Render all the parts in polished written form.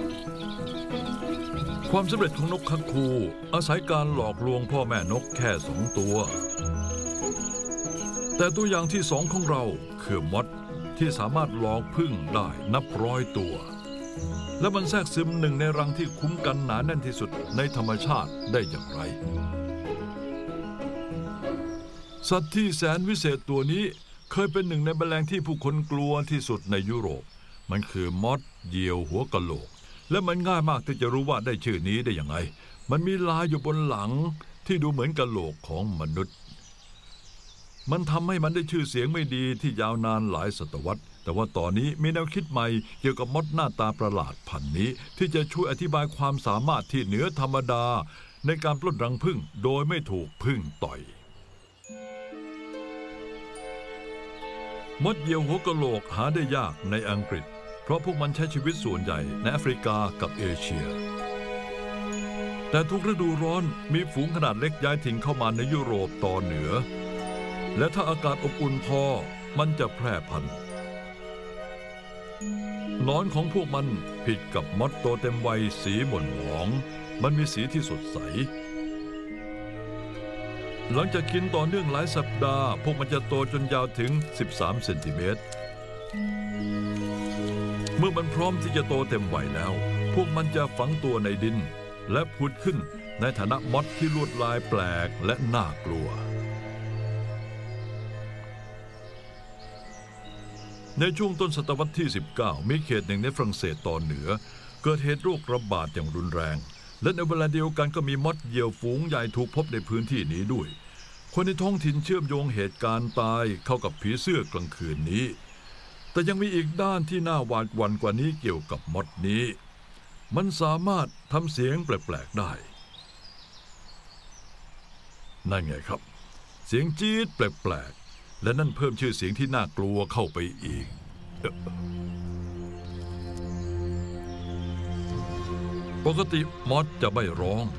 ความสำเร็จของนกคักคูอาศัยการหลอกลวงพ่อแม่นกแค่2 ตัวแต่ตัวอย่างที่2ของเราคือมดที่สามารถหลอกผึ้งได้นับ100 ตัวและมันแทรกซึมหนึ่งในรังที่คุ้มกันหนาแน่นที่สุดในธรรมชาติได้อย่างไรสัตว์ที่แสนวิเศษตัวนี้เคยเป็นหนึ่งในแมลงที่ผู้คนกลัวที่สุดในยุโรปมันคือมดเหยี่ยวหัวกะโหลกและมันง่ายมากที่จะรู้ว่าได้ชื่อนี้ได้อย่างไรมันมีลายอยู่บนหลังที่ดูเหมือนกะโหลกของมนุษย์มันทำให้มันได้ชื่อเสียงไม่ดีที่ยาวนานหลายศตวรรษแต่ว่าตอนนี้มีแนวคิดใหม่เกี่ยวกับมดหน้าตาประหลาดพันธุ์นี้ที่จะช่วยอธิบายความสามารถที่เหนือธรรมดาในการปล้นรังผึ้งโดยไม่ถูกผึ้งต่อยมดเหยี่ยวหัวกะโหลกหาได้ยากในอังกฤษเพราะพวกมันใช้ชีวิตส่วนใหญ่ในแอฟริกากับเอเชียแต่ทุกฤดูร้อนมีฝูงขนาดเล็กย้ายถิ่นเข้ามาในยุโรปตอนเหนือและถ้าอากาศอบอุ่นพอมันจะแพร่พันธุ์หนอนของพวกมันผิดกับมดโตเต็มวัยสีหม่นหมองมันมีสีที่สดใสหลังจากกินต่อเนื่องหลายสัปดาห์พวกมันจะโตจนยาวถึง13 เซนติเมตรเมื่อมันพร้อมที่จะโตเต็มวัยแล้วพวกมันจะฝังตัวในดินและผุดขึ้นในฐานะมดที่ลวดลายแปลกและน่ากลัวในช่วงต้นศตวรรษที่19มีเขตหนึ่งในฝรั่งเศสตอนเหนือเกิดเหตุโรคระบาดอย่างรุนแรงและในเวลาเดียวกันก็มีมดเหยี่ยวฝูงใหญ่ถูกพบในพื้นที่นี้ด้วยคนในท้องถิ่นเชื่อมโยงเหตุการณ์ตายเข้ากับผีเสื้อกลางคืนนี้แต่ยังมีอีกด้านที่น่าหวาดหวั่นกว่านี้เกี่ยวกับมดนี้มันสามารถทำเสียงแปลกๆได้นั่นไงครับเสียงจี๊ดแปลกๆและนั่นเพิ่มชื่อเสียงที่น่ากลัวเข้าไปอีกปกติมดจะไม่ร้อง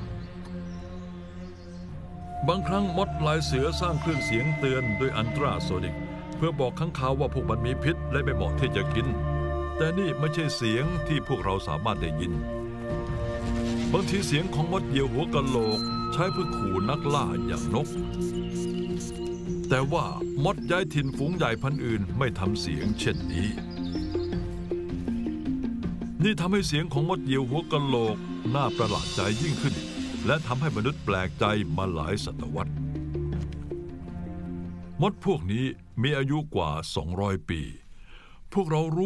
บางครั้งมดลายเสือสร้างเครื่องเสียงเตือนด้วยอัลตราโซนิกเพื่อบอกข้างคาวว่าพวกมันมีพิษและไม่เหมาะที่จะกินแต่นี่ไม่ใช่เสียงที่พวกเราสามารถได้ยินบางทีเสียงของมดเหยี่ยวหัวกะโหลกใช้เพื่อขู่นักล่าอย่างนกแต่ว่ามดย้ายถิ่นฝูงใหญ่พันธุ์อื่นไม่ทำเสียงเช่นนี้นี่ทำให้เสียงของมดเหยี่ยวหัวกะโหลกน่าประหลาดใจยิ่งขึ้นและทำให้มนุษย์แปลกใจมาหลายศตวรรษมดพวกนี้มีอายุกว่า200 ปีพวกเรารู้